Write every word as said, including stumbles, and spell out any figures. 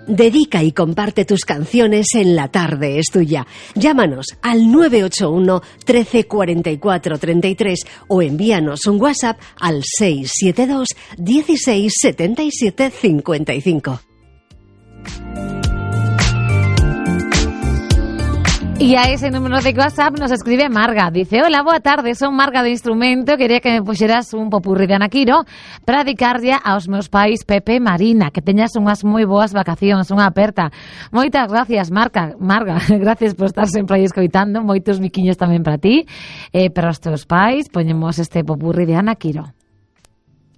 Dedica y comparte tus canciones en La Tarde es Tuya. Llámanos al nueve ocho uno, trece, cuarenta y cuatro, treinta y tres o envíanos un WhatsApp al seis siete dos, dieciséis, setenta y siete, cincuenta y cinco. Y a ese número de WhatsApp nos escribe Marga. Dice, hola, boa tarde, son Marga de Instrumento. Quería que me puxeras un popurrí de Ana Quiro para dedicarlle aos meus pais Pepe e Marina. Que teñas unhas moi boas vacacións, unha aperta. Moitas gracias, Marga. Marga, gracias por estar sempre aí escoitando. Moitos biquiños tamén para ti. Eh, para os teus pais, poñemos este popurrí de Ana Quiro.